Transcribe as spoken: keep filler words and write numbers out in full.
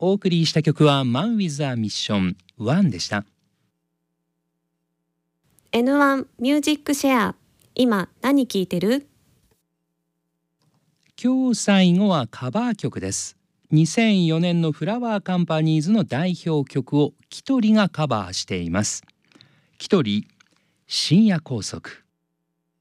お送りした曲は Man with a Mission ワンでした。 エヌワン ミュージックシェア、今何聴いてる？ 今日最後はカバー曲です。にせんよねんのフラワーカンパニーズの代表曲をキトリがカバーしています。キトリ、深夜高速。